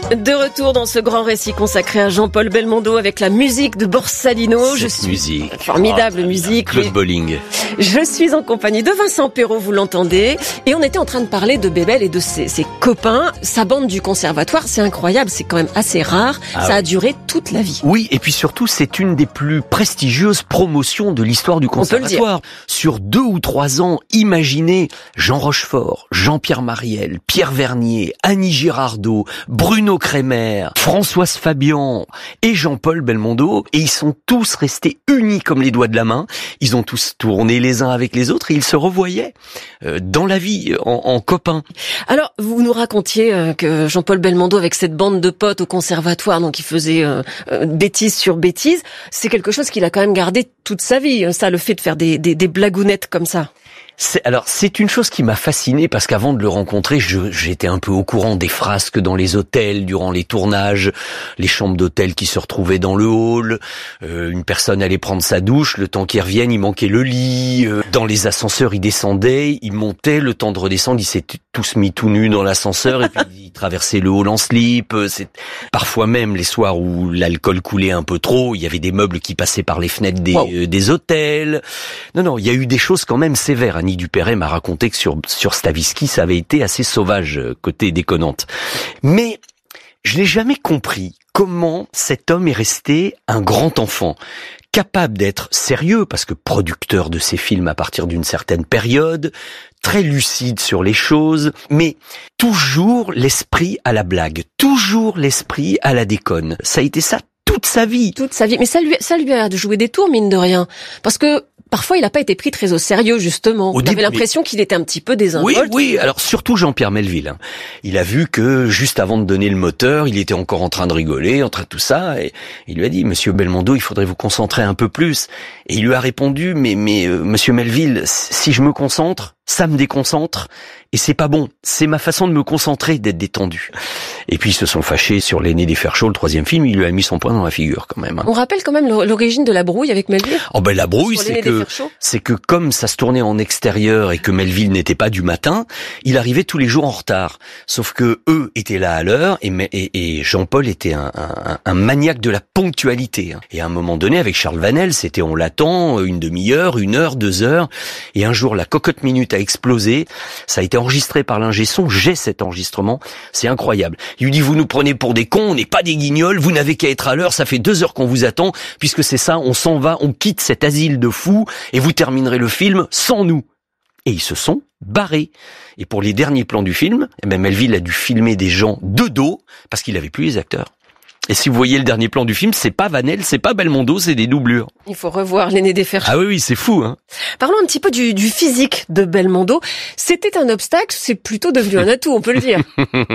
De retour dans ce grand récit consacré à Jean-Paul Belmondo avec la musique de Borsalino. Musique. Formidable musique. Claude Bolling. Je suis en compagnie de Vincent Perrault, vous l'entendez. Et on était en train de parler de Bébel et de ses copains. Sa bande du conservatoire, c'est incroyable, c'est quand même assez rare. Ça a duré toute la vie. Oui, et puis surtout, c'est une des plus prestigieuses promotions de l'histoire du conservatoire. Sur 2 ou 3 ans, imaginez Jean Rochefort, Jean-Pierre Mariel, Pierre Vernier, Annie Girardot, Bruno Kremer, Françoise Fabian et Jean-Paul Belmondo, et ils sont tous restés unis comme les doigts de la main. Ils ont tous tourné les uns avec les autres et ils se revoyaient dans la vie, en copains. Alors, vous nous racontiez que Jean-Paul Belmondo, avec cette bande de potes au conservatoire, donc il faisait bêtise sur bêtise, c'est quelque chose qu'il a quand même gardé toute sa vie, ça, le fait de faire des blagounettes comme ça. C'est une chose qui m'a fasciné parce qu'avant de le rencontrer, j'étais un peu au courant des frasques dans les hôtels durant les tournages, les chambres d'hôtel qui se retrouvaient dans le hall, une personne allait prendre sa douche, le temps qu'il revienne, il manquait le lit, dans les ascenseurs, il descendait, il montait, le temps de redescendre, il s'est tous mis tout nus dans l'ascenseur et puis il traversait le hall en slip. Parfois même les soirs où l'alcool coulait un peu trop, il y avait des meubles qui passaient par les fenêtres des hôtels. Non, il y a eu des choses quand même sévères. Annie Dupéret m'a raconté que sur Stavisky, ça avait été assez sauvage, côté déconnante. Mais je n'ai jamais compris comment cet homme est resté un grand enfant, capable d'être sérieux, parce que producteur de ses films à partir d'une certaine période, très lucide sur les choses, mais toujours l'esprit à la blague, toujours l'esprit à la déconne. Ça a été ça toute sa vie. Toute sa vie. Mais ça lui a joué des tours, mine de rien. Parce que parfois, il n'a pas été pris très au sérieux, justement. On avait l'impression qu'il était un petit peu désinvolte. Oui, alors surtout Jean-Pierre Melville. Il a vu que, juste avant de donner le moteur, il était encore en train de rigoler, en train de tout ça, et il lui a dit, Monsieur Belmondo, il faudrait vous concentrer un peu plus. Et il lui a répondu, mais Monsieur Melville, si je me concentre, ça me déconcentre, et c'est pas bon. C'est ma façon de me concentrer, d'être détendu. Et puis ils se sont fâchés sur L'aîné des Fers chauds, le 3e film, il lui a mis son poing dans la figure quand même. On rappelle quand même l'origine de la brouille avec Melville. La brouille, c'est que comme ça se tournait en extérieur et que Melville n'était pas du matin, il arrivait tous les jours en retard. Sauf que eux étaient là à l'heure et Jean-Paul était un maniaque de la ponctualité. Et à un moment donné, avec Charles Vanel, c'était on l'attend, 1 demi-heure, 1 heure, 2 heures. Et un jour, la cocotte minute a explosé. Ça a été enregistré par l'ingé son. J'ai cet enregistrement. C'est incroyable. Il lui dit, vous nous prenez pour des cons, on n'est pas des guignols, vous n'avez qu'à être à l'heure, ça fait 2 heures qu'on vous attend, puisque c'est ça, on s'en va, on quitte cet asile de fous, et vous terminerez le film sans nous. Et ils se sont barrés. Et pour les derniers plans du film, Melville a dû filmer des gens de dos, parce qu'il n'avait plus les acteurs. Et si vous voyez le dernier plan du film, c'est pas Vanel, c'est pas Belmondo, c'est des doublures. Il faut revoir L'aîné des Fers chauds. Ah oui, c'est fou, hein. Parlons un petit peu du physique de Belmondo. C'était un obstacle, c'est plutôt devenu un atout, on peut le dire.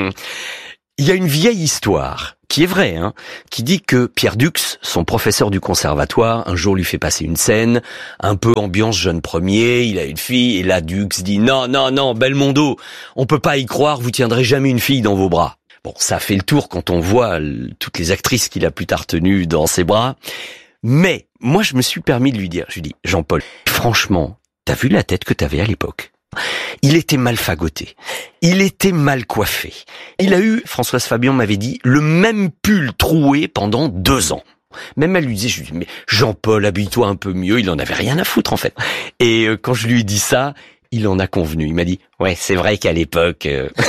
Il y a une vieille histoire, qui est vraie, qui dit que Pierre Dux, son professeur du conservatoire, un jour lui fait passer une scène, un peu ambiance jeune premier, il a une fille, et là Dux dit « Non, Belmondo, on peut pas y croire, vous tiendrez jamais une fille dans vos bras ». Bon, ça fait le tour quand on voit toutes les actrices qu'il a plus tard tenues dans ses bras. Mais, moi je me suis permis de lui dire, je lui dis « Jean-Paul, franchement, t'as vu la tête que t'avais à l'époque ? Il était mal fagoté, il était mal coiffé. Il a eu, Françoise Fabian m'avait dit, le même pull troué pendant 2 ans. Même elle lui disait, je lui dis, mais Jean-Paul, habille-toi un peu mieux, il en avait rien à foutre en fait. Et quand je lui ai dit ça, il en a convenu. Il m'a dit, ouais, c'est vrai qu'à l'époque...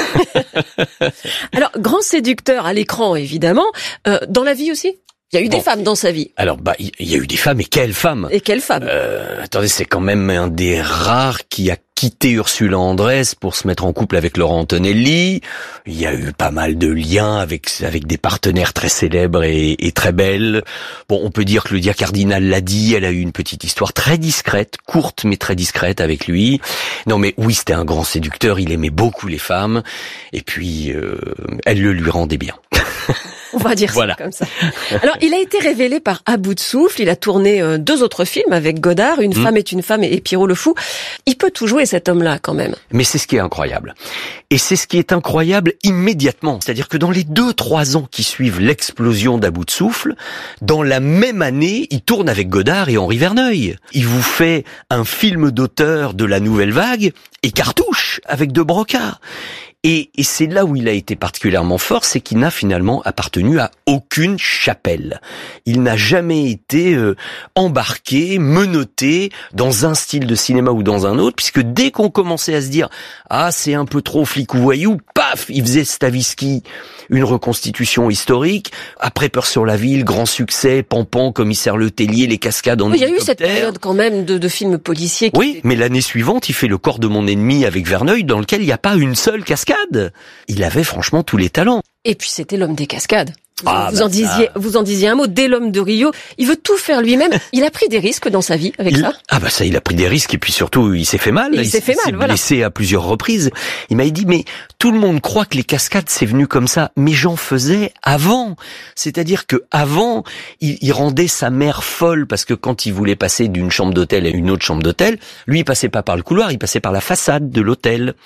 Alors, grand séducteur à l'écran, évidemment, dans la vie aussi ? Il y a eu des femmes dans sa vie. Alors, il y a eu des femmes, et quelles femmes! Et quelles femmes! Attendez, c'est quand même un des rares qui a quitté Ursula Andress pour se mettre en couple avec Laurent Antonelli. Il y a eu pas mal de liens avec des partenaires très célèbres et très belles. Bon, on peut dire que le Dia Cardinal l'a dit, elle a eu une petite histoire très discrète, courte mais très discrète avec lui. Non mais oui, c'était un grand séducteur, il aimait beaucoup les femmes, et puis elle le lui rendait bien. On va dire ça comme ça. Alors, il a été révélé par À bout de souffle. Il a tourné 2 autres films avec Godard, Une femme est une femme et Pierrot le fou. Il peut tout jouer, cet homme-là, quand même. Mais c'est ce qui est incroyable. Et c'est ce qui est incroyable immédiatement. C'est-à-dire que dans les 2-3 ans qui suivent l'explosion d'À bout de souffle, dans la même année, il tourne avec Godard et Henri Verneuil. Il vous fait un film d'auteur de la nouvelle vague et cartouche avec De Broca. Et c'est là où il a été particulièrement fort, c'est qu'il n'a finalement appartenu à aucune chapelle. Il n'a jamais été embarqué, menotté dans un style de cinéma ou dans un autre, puisque dès qu'on commençait à se dire « Ah, c'est un peu trop flic ou voyou », paf, il faisait Stavisky, une reconstitution historique. Après Peur sur la ville, grand succès, Pampan, Commissaire Letellier, les cascades en hélicoptère. Il y a eu cette période quand même de films policiers. Oui, mais l'année suivante, il fait Le corps de mon ennemi avec Verneuil, dans lequel il n'y a pas une seule cascade. Il avait franchement tous les talents. Et puis c'était l'homme des cascades. Vous en disiez un mot, dès l'homme de Rio. Il veut tout faire lui-même. Il a pris des risques dans sa vie avec ça. Il a pris des risques et puis surtout, il s'est fait mal. Il s'est blessé à plusieurs reprises. Il m'a dit, mais tout le monde croit que les cascades, c'est venu comme ça. Mais j'en faisais avant. C'est-à-dire que avant, il rendait sa mère folle parce que quand il voulait passer d'une chambre d'hôtel à une autre chambre d'hôtel, lui, il passait pas par le couloir, il passait par la façade de l'hôtel.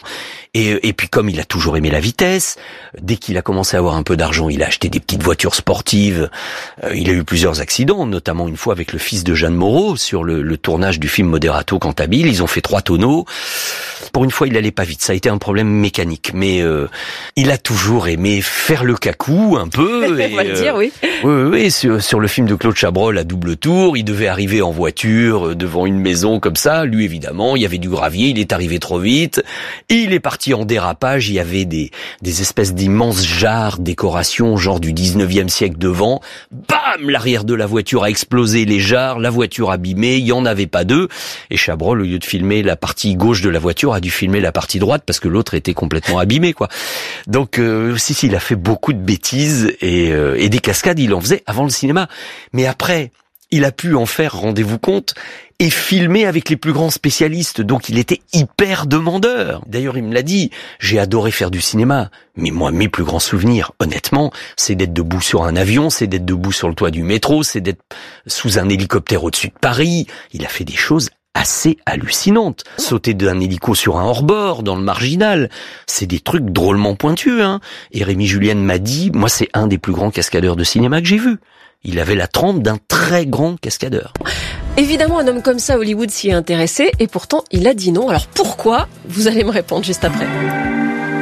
Et puis comme il a toujours aimé la vitesse, dès qu'il a commencé à avoir un peu d'argent, il a acheté des petites voitures sportives. Il a eu plusieurs accidents, notamment une fois avec le fils de Jeanne Moreau sur le tournage du film Moderato Cantabile. Ils ont fait 3 tonneaux. Pour une fois, il allait pas vite. Ça a été un problème mécanique, mais il a toujours aimé faire le cacou un peu. On va le dire, oui. Oui, sur le film de Claude Chabrol à double tour, il devait arriver en voiture devant une maison comme ça. Lui, évidemment, il y avait du gravier, il est arrivé trop vite. Il est parti en dérapage. Il y avait des espèces d'immenses jarres, décorations, genre du 19e siècle devant. Bam! L'arrière de la voiture a explosé, les jarres, la voiture abîmée, il y en avait pas deux. Et Chabrol, au lieu de filmer la partie gauche de la voiture, a dû filmer la partie droite parce que l'autre était complètement abîmé, quoi. Donc, il a fait beaucoup de bêtises et des cascades, il en faisait avant le cinéma. Mais après, il a pu en faire, rendez-vous compte, et filmer avec les plus grands spécialistes, donc il était hyper demandeur. D'ailleurs, il me l'a dit, j'ai adoré faire du cinéma, mais moi, mes plus grands souvenirs, honnêtement, c'est d'être debout sur un avion, c'est d'être debout sur le toit du métro, c'est d'être sous un hélicoptère au-dessus de Paris. Il a fait des choses assez hallucinantes. Sauter d'un hélico sur un hors-bord, dans le Marginal, c'est des trucs drôlement pointus, hein. Et Rémi Julien m'a dit, moi, c'est un des plus grands cascadeurs de cinéma que j'ai vu. Il avait la trempe d'un très grand cascadeur. Évidemment, un homme comme ça, Hollywood s'y est intéressé, et pourtant, il a dit non. Alors pourquoi ? Vous allez me répondre juste après.